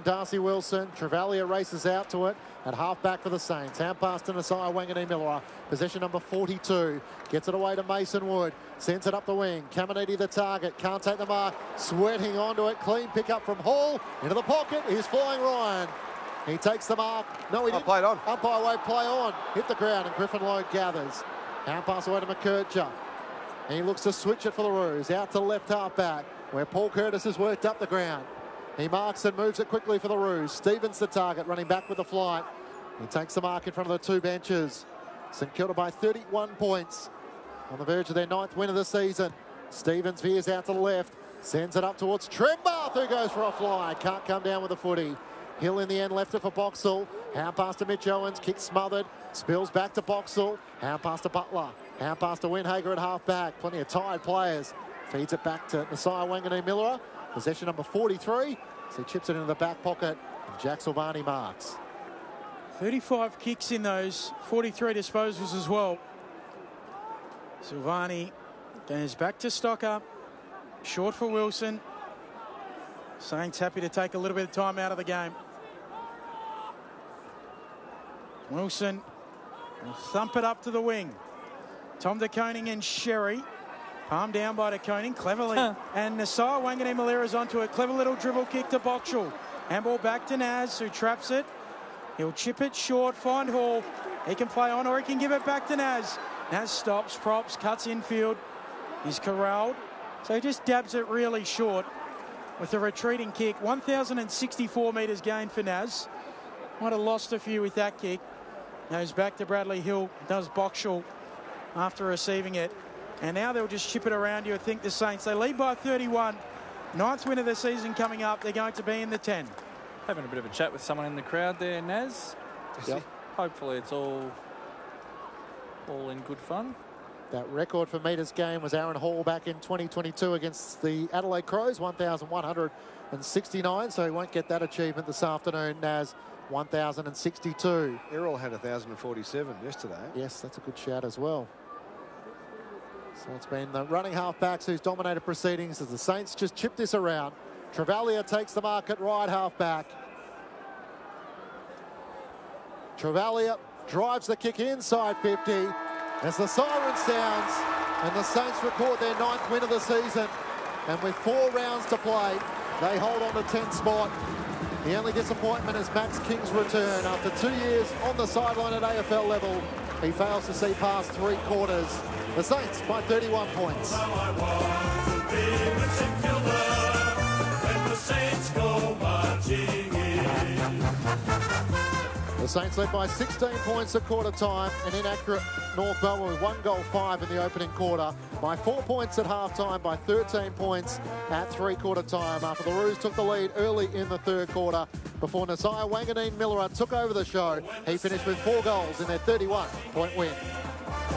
Darcy Wilson. Travalia races out to it at half-back for the Saints. Hand pass to Nasai Wanganeen-Miller. Possession number 42. Gets it away to Mason Wood. Sends it up the wing. Caminiti the target. Can't take the mark. Sweating onto it. Clean pick up from Hall. Into the pocket. Here's Flying Ryan. He takes the mark. No, he didn't. Played on. Umpire way, play on. Hit the ground and Griffin Lowe gathers. Hand pass away to McKercher. And he looks to switch it for the Roos. Out to left half-back where Paul Curtis has worked up the ground. He marks and moves it quickly for the Roos. Stevens the target, running back with the flight. He takes the mark in front of the two benches. St Kilda by 31 points. On the verge of their 9th win of the season. Stevens veers out to the left. Sends it up towards Trembath, who goes for a fly. Can't come down with the footy. Hill in the end left it for Boxall. Hand pass to Mitch Owens. Kick smothered. Spills back to Boxall. Hand pass to Butler. Hand pass to Windhager at half-back. Plenty of tired players. Feeds it back to Nasai Wanganeen-Miller. Possession number 43. So he chips it into the back pocket. And Jack Silvani marks. 35 kicks in those. 43 disposals as well. Silvani goes back to Stocker. Short for Wilson. Saints happy to take a little bit of time out of the game. Wilson will thump it up to the wing. Tom De Koning and Sherry. Palm down by De Koning cleverly. And Nasai Wanganeen-Miller is onto it. Clever little dribble kick to Boxall. Handball back to Naz, who traps it. He'll chip it short, find Hall. He can play on or he can give it back to Naz. Naz stops, props, cuts infield. He's corralled. So he just dabs it really short with a retreating kick. 1,064 metres gained for Naz. Might have lost a few with that kick. Goes back to Bradley Hill. Does Boxall after receiving it. And now they'll just chip it around you. I think the Saints, they lead by 31. 9th win of the season coming up. They're going to be in the 10. Having a bit of a chat with someone in the crowd there, Naz. Yep. Hopefully it's all in good fun. That record for metres game was Aaron Hall back in 2022 against the Adelaide Crows, 1,169. So he won't get that achievement this afternoon. Naz, 1,062. Errol had 1,047 yesterday. Yes, that's a good shout as well. So it's been the running half-backs who's dominated proceedings as the Saints just chip this around. Travalia takes the mark at right half-back. Travalia drives the kick inside 50 as the siren sounds and the Saints record their 9th win of the season. And with 4 rounds to play, they hold on to 10th spot. The only disappointment is Max King's return. After 2 years on the sideline at AFL level, he fails to see past 3 quarters. The Saints by 31 points. The Saints led by 16 points at quarter time. An inaccurate North Melbourne with 1 goal 5 in the opening quarter. By 4 points at half time, by 13 points at 3/4 time. After the Roos took the lead early in the 3rd quarter before Nasai Wanganeen-Miller took over the show. He finished with 4 goals in their 31-point win.